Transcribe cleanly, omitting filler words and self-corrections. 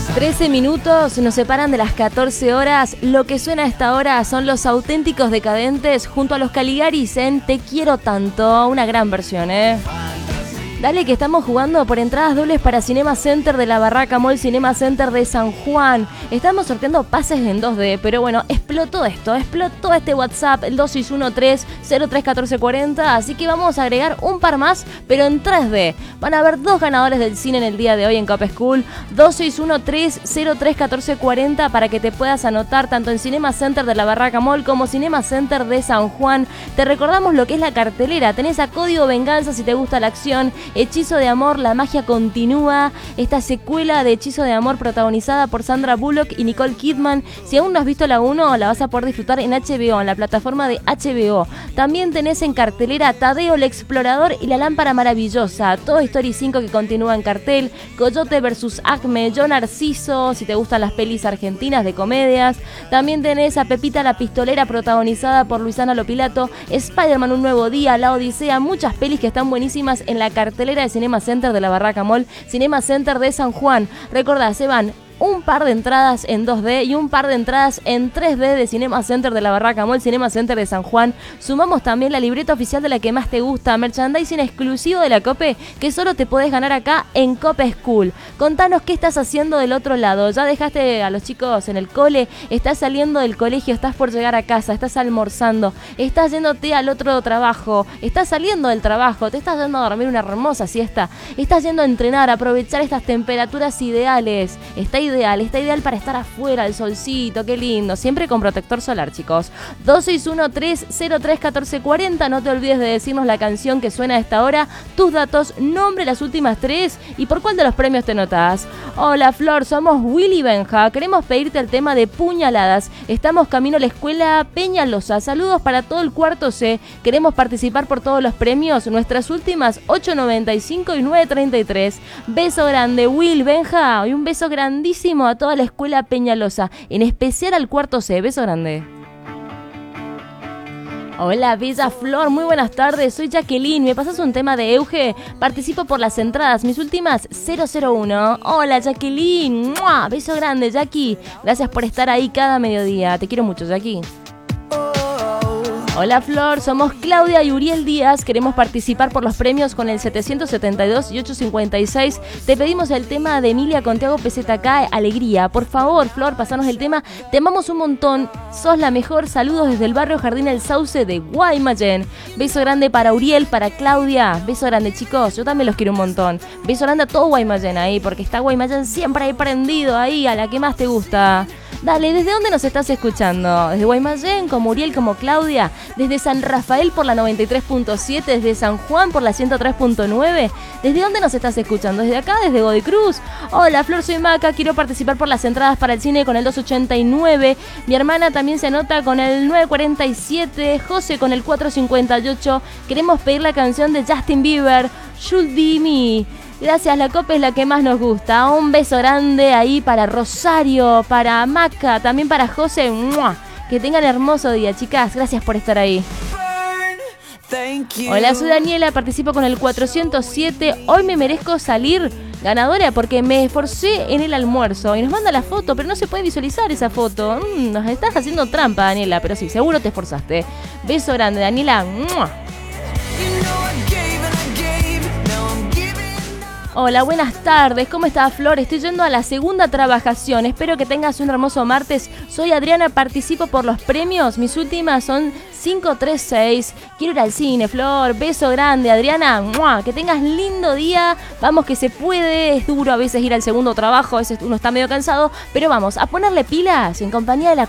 13 minutos nos separan de las 14 horas. Lo que suena a esta hora son Los Auténticos Decadentes junto a los Caligaris en Te Quiero Tanto. Una gran versión, Dale que estamos jugando por entradas dobles para Cinema Center de la Barraca Mall Cinema Center de San Juan. Estamos sorteando pases en 2D, pero bueno, explotó este WhatsApp, el 2613-031440, así que vamos a agregar un par más, pero en 3D. Van a haber dos ganadores del cine en el día de hoy en Cop School, 2613-031440, para que te puedas anotar tanto en Cinema Center de la Barraca Mall como Cinema Center de San Juan. Te recordamos lo que es la cartelera, tenés a Código Venganza si te gusta la acción, Hechizo de Amor, La Magia Continúa, esta secuela de Hechizo de Amor protagonizada por Sandra Bullock y Nicole Kidman. Si aún no has visto la 1, la vas a poder disfrutar en HBO, en la plataforma de HBO. También tenés en cartelera Tadeo el Explorador y La Lámpara Maravillosa, Toy Story 5 que continúa en cartel, Coyote vs Acme, Yo Narciso, si te gustan las pelis argentinas de comedias. También tenés a Pepita la Pistolera protagonizada por Luisana Lopilato, Spider-Man Un Nuevo Día, La Odisea, muchas pelis que están buenísimas en la cartelera de Cinema Center de la Barraca Mall, Cinema Center de San Juan. Recordá, se van un par de entradas en 2D y un par de entradas en 3D de Cinema Center de la Barraca Mall, Cinema Center de San Juan. Sumamos también la libreta oficial de la que más te gusta, merchandising exclusivo de la Cope, que solo te podés ganar acá en Cop School. Contanos qué estás haciendo del otro lado. ¿Ya dejaste a los chicos en el cole? ¿Estás saliendo del colegio? ¿Estás por llegar a casa? ¿Estás almorzando? ¿Estás yéndote al otro trabajo? ¿Estás saliendo del trabajo? ¿Te estás yendo a dormir una hermosa siesta? ¿Estás yendo a entrenar, a aprovechar estas temperaturas ideales? Está ideal para estar afuera, el solcito, qué lindo. Siempre con protector solar, chicos. 2613-031440. No te olvides de decirnos la canción que suena a esta hora, tus datos, nombre, las últimas 3 y por cuál de los premios te notás. Hola, Flor, somos Willy Benja. Queremos pedirte el tema de Puñaladas. Estamos camino a la escuela Peñalosa. Saludos para todo el cuarto C. Queremos participar por todos los premios. Nuestras últimas 8.95 y 9.33. Beso grande, Will Benja. Y un beso grandísimo a toda la escuela Peñalosa, en especial al cuarto C. Beso grande. Hola, bella Flor, muy buenas tardes, soy Jacqueline, ¿me pasas un tema de Euge? Participo por las entradas, mis últimas 001. Hola, Jacqueline, ¡mua! Beso grande, Jackie, gracias por estar ahí cada mediodía, te quiero mucho, Jackie. Hola Flor, somos Claudia y Uriel Díaz, queremos participar por los premios con el 772 y 856. Te pedimos el tema de Emilia Contiago PZK, Alegría. Por favor, Flor, pasanos el tema. Te amamos un montón, sos la mejor. Saludos desde el barrio Jardín El Sauce de Guaymallén. Beso grande para Uriel, para Claudia. Beso grande, chicos, yo también los quiero un montón. Beso grande a todo Guaymallén ahí, porque está Guaymallén siempre ahí prendido, ahí, a la que más te gusta. Dale, ¿desde dónde nos estás escuchando? ¿Desde Guaymallén, como Uriel, como Claudia? ¿Desde San Rafael por la 93.7? ¿Desde San Juan por la 103.9? ¿Desde dónde nos estás escuchando? ¿Desde acá? ¿Desde Godoy Cruz? Hola, Flor, soy Maca, quiero participar por las entradas para el cine con el 289. Mi hermana también se anota con el 947. José con el 458. Queremos pedir la canción de Justin Bieber, Should Be Me. Gracias, la Copa es la que más nos gusta. Un beso grande ahí para Rosario, para Maca, también para José. ¡Mua! Que tengan hermoso día, chicas. Gracias por estar ahí. Hola, soy Daniela, participo con el 407. Hoy me merezco salir ganadora porque me esforcé en el almuerzo. Y nos manda la foto, pero no se puede visualizar esa foto. Nos estás haciendo trampa, Daniela, pero sí, seguro te esforzaste. Beso grande, Daniela. ¡Mua! Hola, buenas tardes, ¿cómo estás, Flor? Estoy yendo a la segunda trabajación, espero que tengas un hermoso martes. Soy Adriana, participo por los premios, mis últimas son 536. Quiero ir al cine, Flor, beso grande, Adriana. ¡Mua! Que tengas lindo día, vamos que se puede, es duro a veces ir al segundo trabajo, a veces uno está medio cansado, pero vamos a ponerle pilas en compañía de la